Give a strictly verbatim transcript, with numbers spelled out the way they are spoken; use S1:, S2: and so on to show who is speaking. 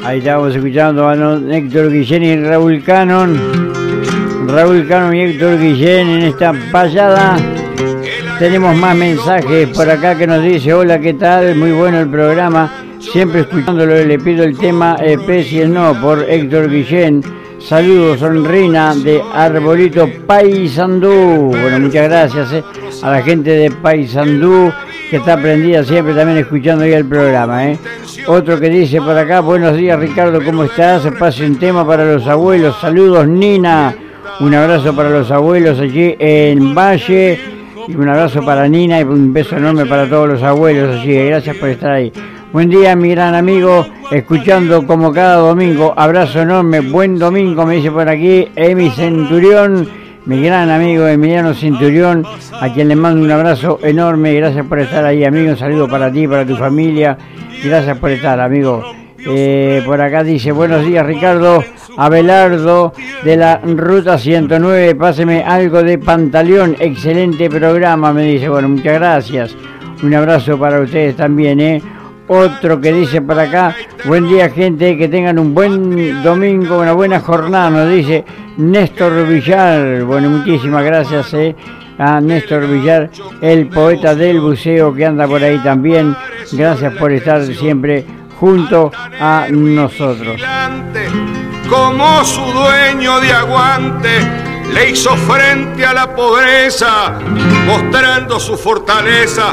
S1: Ahí estábamos escuchando a don Héctor Guillén y Raúl Cannon. Raúl Cannon y Héctor Guillén en esta payada. Tenemos más mensajes por acá que nos dice: hola, ¿qué tal? Muy bueno el programa. Siempre escuchándolo, le pido el tema Especies No por Héctor Guillén. Saludos, Sonrina de Arbolito Paysandú. Bueno, muchas gracias eh, a la gente de Paysandú que está prendida siempre también escuchando ahí el programa. Eh. Otro que dice por acá: buenos días, Ricardo, ¿cómo estás? Pase un tema para los abuelos. Saludos, Nina. Un abrazo para los abuelos allí en Valle. Y un abrazo para Nina y un beso enorme para todos los abuelos allí. Gracias por estar ahí. Buen día, mi gran amigo, escuchando como cada domingo. Abrazo enorme, buen domingo, me dice por aquí Emi Centurión, mi gran amigo Emiliano Centurión, a quien le mando un abrazo enorme. Gracias por estar ahí, amigo. Un saludo para ti, para tu familia. Gracias por estar, amigo. Eh, por acá dice: buenos días, Ricardo. Abelardo de la Ruta ciento nueve, páseme algo de Pantaleón. Excelente programa, me dice. Bueno, muchas gracias. Un abrazo para ustedes también, ¿eh? Otro que dice por acá: buen día, gente, que tengan un buen domingo, una buena jornada, nos dice Néstor Villar. Bueno, muchísimas gracias eh, a Néstor Villar, el poeta del buceo que anda por ahí también. Gracias por estar siempre junto a nosotros.
S2: Como su dueño de aguante, le hizo frente a la pobreza, mostrando su fortaleza